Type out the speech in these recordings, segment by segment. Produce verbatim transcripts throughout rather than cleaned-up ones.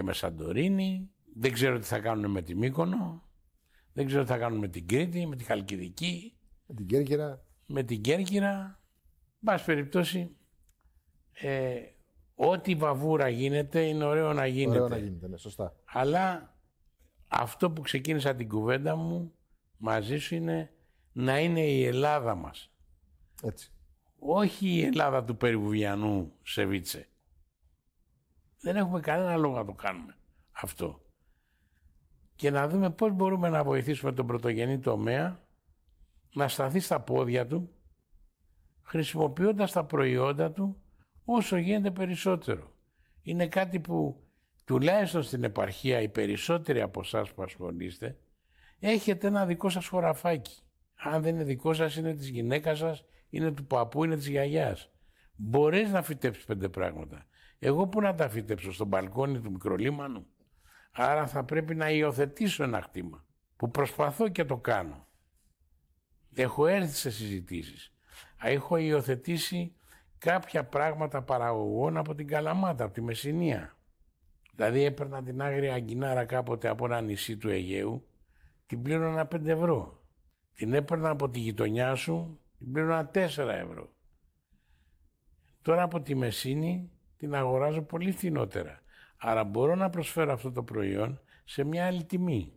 με Σαντορίνη, δεν ξέρω τι θα κάνουν με τη Μύκονο, δεν ξέρω τι θα κάνουν με την Κρήτη, με τη Χαλκιδική. Με την Κέρκυρα. Με την Κέρκυρα. Μπας περιπτώσει, ε, ό,τι βαβούρα γίνεται είναι ωραίο να γίνεται. Ωραίο να γίνεται, ναι, σωστά. Αλλά αυτό που ξεκίνησα την κουβέντα μου μαζί σου είναι να είναι η Ελλάδα μας. Έτσι. Όχι η Ελλάδα του Περιβουβιανού Σεβίτσε. Δεν έχουμε κανένα λόγο να το κάνουμε αυτό. Και να δούμε πώς μπορούμε να βοηθήσουμε τον πρωτογενή τομέα να σταθεί στα πόδια του, χρησιμοποιώντας τα προϊόντα του όσο γίνεται περισσότερο. Είναι κάτι που τουλάχιστον στην επαρχία οι περισσότεροι από εσάς που ασχολείστε έχετε ένα δικό σας χωραφάκι. Αν δεν είναι δικό σας, είναι της γυναίκας σας, είναι του παππού, είναι της γιαγιάς. Μπορείς να φυτέψεις πέντε πράγματα. Εγώ πού να τα φυτέψω, στο μπαλκόνι του Μικρολίμανου? Άρα θα πρέπει να υιοθετήσω ένα κτήμα που προσπαθώ και το κάνω. Έχω έρθει σε συζητήσεις. Έχω υιοθετήσει κάποια πράγματα παραγωγών από την Καλαμάτα, από τη Μεσσηνία. Δηλαδή έπαιρνα την άγρια αγκινάρα κάποτε από ένα νησί του Αιγαίου, την πλήρωνα πέντε ευρώ. Την έπαιρνα από τη γειτονιά σου, την πλήρωνα τέσσερα ευρώ. Τώρα από τη Μεσσήνη την αγοράζω πολύ φθηνότερα. Άρα μπορώ να προσφέρω αυτό το προϊόν σε μια άλλη τιμή.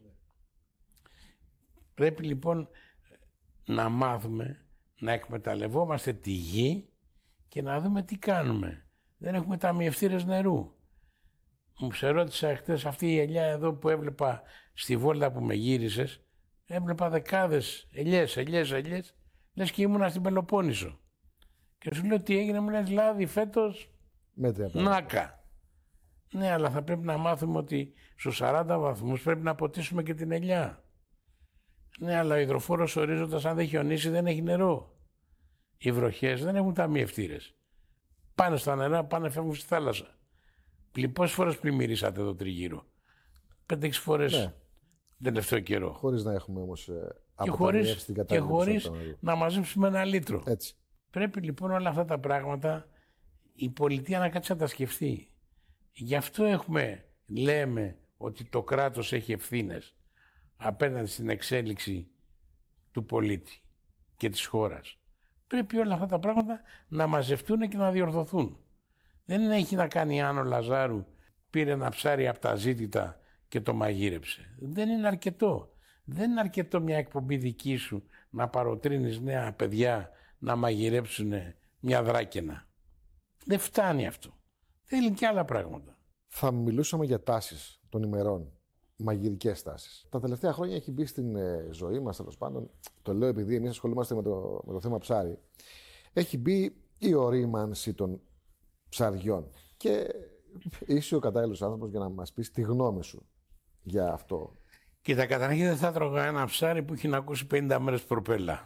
Πρέπει λοιπόν να μάθουμε να εκμεταλλευόμαστε τη γη και να δούμε τι κάνουμε. Δεν έχουμε ταμιευτήρες νερού. Μου σε ρώτησα χτες αυτή η ελιά εδώ που έβλεπα στη βόλτα που με γύρισες, έβλεπα δεκάδες ελιές, ελιές, ελιές, λες και ήμουνα στην Πελοπόννησο. Και σου λέω τι έγινε, μου λες λάδι φέτος, νάκα. Ναι, αλλά θα πρέπει να μάθουμε ότι στους σαράντα βαθμούς πρέπει να ποτίσουμε και την ελιά. Ναι, αλλά ο υδροφόρος ορίζοντας αν δεν χιονίσει δεν έχει νερό. Οι βροχές δεν έχουν ταμιευτήρες. Πάνε στα νερά, πάνε φεύγουν στη θάλασσα. Πόσες φορές πλημμυρίσατε εδώ τριγύρω? Πέντε-έξι φορές ναι. Τελευταίο καιρό. Χωρίς να έχουμε όμως και χωρίς, την και χωρίς να μαζέψουμε ένα λίτρο. Έτσι. Πρέπει λοιπόν όλα αυτά τα πράγματα η πολιτεία να κάτσει να τα σκεφτεί. Γι' αυτό έχουμε, λέμε ότι το κράτος έχει ευθύνες απέναντι στην εξέλιξη του πολίτη και της χώρας. Πρέπει όλα αυτά τα πράγματα να μαζευτούν και να διορθωθούν. Δεν έχει να κάνει αν ο Λαζάρου πήρε ένα ψάρι από τα ζήτητα και το μαγείρεψε. Δεν είναι αρκετό. Δεν είναι αρκετό μια εκπομπή δική σου να παροτρύνεις νέα παιδιά να μαγειρέψουν μια δράκαινα. Δεν φτάνει αυτό. Θέλει και άλλα πράγματα. Θα μιλούσαμε για τάσεις των ημερών. Μαγειρικές τάσεις. Τα τελευταία χρόνια έχει μπει στην ε, ζωή μας, τέλος πάντων. Το λέω επειδή εμείς ασχολούμαστε με το, με το θέμα ψάρι. Έχει μπει η ορίμανση των ψαριών. Και είσαι ο κατάλληλος άνθρωπος για να μας πεις τη γνώμη σου για αυτό. Κοίτα, καταρχήν δεν θα τρώγα ένα ψάρι που έχει να ακούσει πενήντα μέρες προπέλα.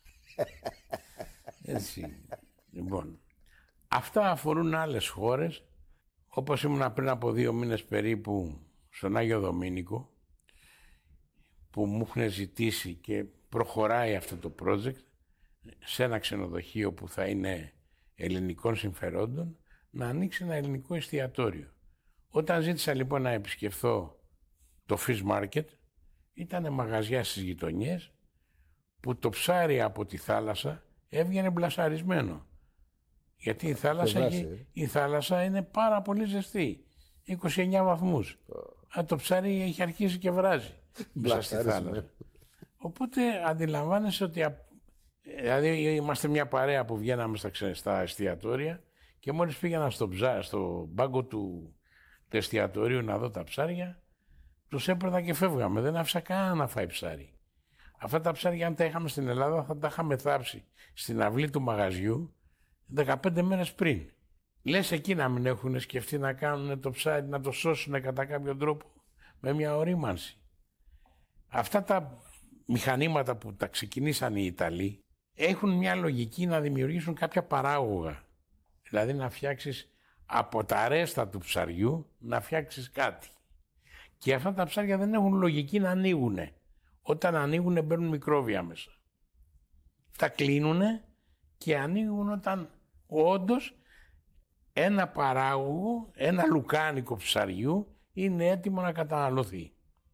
Έτσι. Λοιπόν, αυτά αφορούν άλλες χώρες, όπως ήμουν πριν από δύο μήνες περίπου στον Άγιο Δομήνικο, που μου έχουν ζητήσει και προχωράει αυτό το project σε ένα ξενοδοχείο που θα είναι ελληνικών συμφερόντων, να ανοίξει ένα ελληνικό εστιατόριο. Όταν ζήτησα λοιπόν να επισκεφθώ το Fish Market, ήταν μαγαζιά στις γειτονιές που το ψάρι από τη θάλασσα έβγαινε μπλασαρισμένο. Γιατί η θάλασσα, έχει, η θάλασσα είναι πάρα πολύ ζεστή. είκοσι εννιά βαθμούς. Oh. Το ψάρι έχει αρχίσει και βράζει μέσα στη θάλασσα. Οπότε αντιλαμβάνεσαι ότι δηλαδή είμαστε μια παρέα που βγαίναμε στα, στα εστιατόρια και μόλις πήγαινα στο, ψά, στο μπάγκο του, του εστιατορίου να δω τα ψάρια, τους έπαιρνα και φεύγαμε. Δεν άφησα κανένα να φάει ψάρι. Αυτά τα ψάρια αν τα είχαμε στην Ελλάδα θα τα είχαμε θάψει στην αυλή του μαγαζιού δεκαπέντε μέρες πριν. Λες εκεί να μην έχουν σκεφτεί να κάνουν το ψάρι, να το σώσουν κατά κάποιο τρόπο με μια ορίμανση. Αυτά τα μηχανήματα που τα ξεκινήσαν οι Ιταλοί έχουν μια λογική να δημιουργήσουν κάποια παράγωγα. Δηλαδή να φτιάξεις από τα ρέστα του ψαριού να φτιάξεις κάτι. Και αυτά τα ψάρια δεν έχουν λογική να ανοίγουνε. Όταν ανοίγουνε μπαίνουν μικρόβια μέσα. Τα κλείνουνε και ανοίγουν όταν όντως ένα παράγωγο, ένα λουκάνικο ψαριού είναι έτοιμο να καταναλωθεί.